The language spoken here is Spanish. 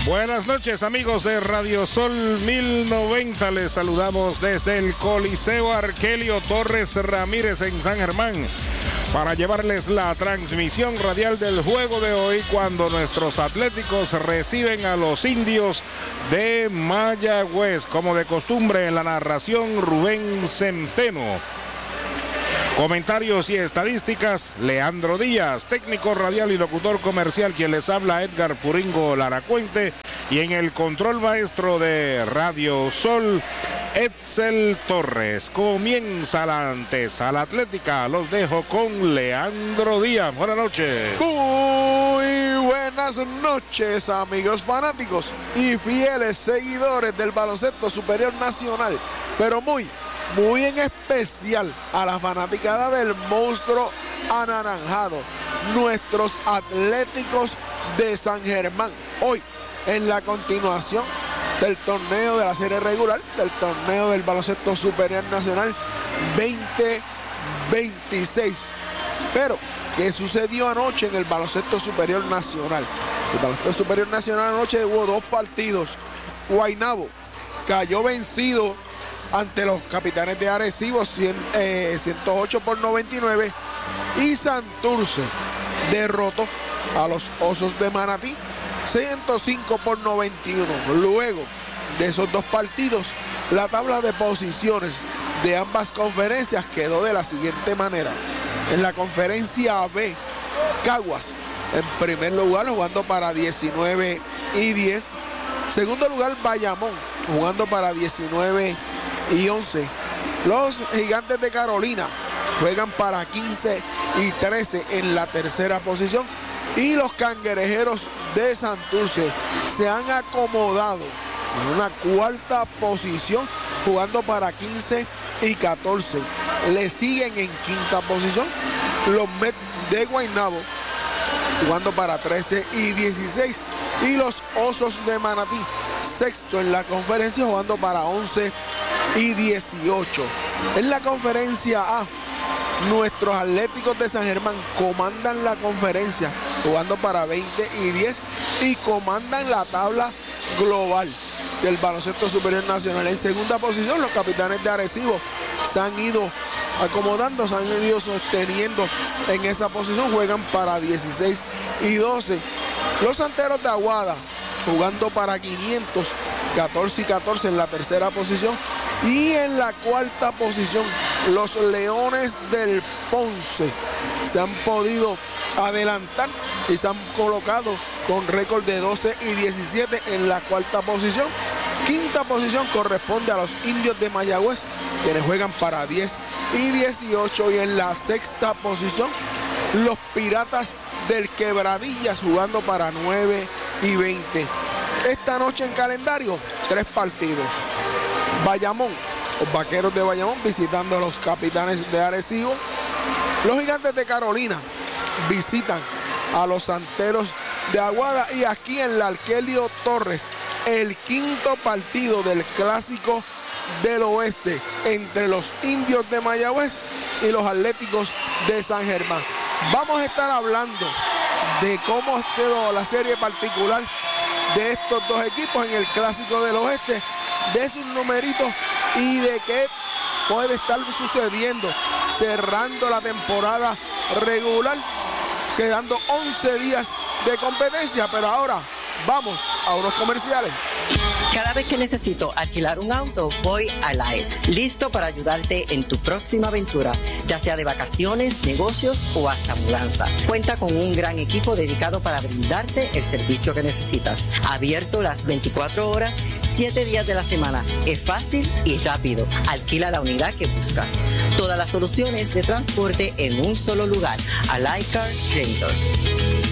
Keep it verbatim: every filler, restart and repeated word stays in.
Buenas noches, amigos de Radio Sol mil noventa. Les saludamos desde el Coliseo Arkelio Torres Ramírez en San Germán para llevarles la transmisión radial del juego de hoy, cuando nuestros atléticos reciben a los Indios de Mayagüez. Como de costumbre, en la narración, Rubén Centeno. Comentarios y estadísticas, Leandro Díaz. Técnico radial y locutor comercial, quien les habla, Edgar Puringo Laracuente. Y en el control maestro de Radio Sol, Edsel Torres. Comienza la antesala atlética. Los dejo con Leandro Díaz. Buenas noches. Muy buenas noches, amigos fanáticos y fieles seguidores del baloncesto superior nacional. Pero muy Muy en especial a la fanaticada del monstruo anaranjado, nuestros Atléticos de San Germán. Hoy, en la continuación del torneo de la serie regular, del torneo del baloncesto superior nacional veinte veintiséis. Pero, ¿qué sucedió anoche en el baloncesto superior nacional? El baloncesto superior nacional anoche hubo dos partidos. Guaynabo cayó vencido ante los Capitanes de Arecibo, ciento ocho por noventa y nueve, y Santurce derrotó a los Osos de Manatí ciento cinco por noventa y uno. Luego de esos dos partidos, la tabla de posiciones de ambas conferencias quedó de la siguiente manera. En la conferencia B, Caguas en primer lugar, jugando para diecinueve y diez. Segundo lugar, Bayamón, jugando para diecinueve y once. Los Gigantes de Carolina juegan para quince y trece en la tercera posición. Y los Cangrejeros de Santurce se han acomodado en una cuarta posición, jugando para quince y catorce. Le siguen en quinta posición los Mets de Guaynabo, jugando para trece y dieciséis. Y los Osos de Manatí, sexto en la conferencia, jugando para once y dieciocho. En la conferencia A, nuestros Atléticos de San Germán comandan la conferencia, jugando para veinte y diez, y comandan la tabla global del baloncesto superior nacional. En segunda posición, los Capitanes de Arecibo se han ido acomodando, se han ido sosteniendo en esa posición, juegan para dieciséis y doce. Los Santeros de Aguada, jugando para quinientos, catorce y catorce en la tercera posición. Y en la cuarta posición, los Leones del Ponce se han podido adelantar y se han colocado con récord de doce y diecisiete en la cuarta posición. Quinta posición corresponde a los Indios de Mayagüez, quienes juegan para diez y dieciocho. Y en la sexta posición, los Piratas del Quebradillas, jugando para nueve y veinte. Esta noche en calendario, tres partidos. Bayamón, los Vaqueros de Bayamón visitando a los Capitanes de Arecibo. Los Gigantes de Carolina visitan a los Santeros de Aguada. Y aquí en la Arkelio Torres, el quinto partido del Clásico del Oeste entre los Indios de Mayagüez y los Atléticos de San Germán. Vamos a estar hablando de cómo quedó la serie particular de estos dos equipos en el Clásico del Oeste, de sus numeritos y de qué puede estar sucediendo cerrando la temporada regular, quedando once días de competencia. Pero ahora vamos a unos comerciales. Cada vez que necesito alquilar un auto, voy a Live, listo para ayudarte en tu próxima aventura, ya sea de vacaciones, negocios o hasta mudanza. Cuenta con un gran equipo dedicado para brindarte el servicio que necesitas. Abierto las veinticuatro horas, siete días de la semana. Es fácil y rápido. Alquila la unidad que buscas. Todas las soluciones de transporte en un solo lugar. Alive Car Rental.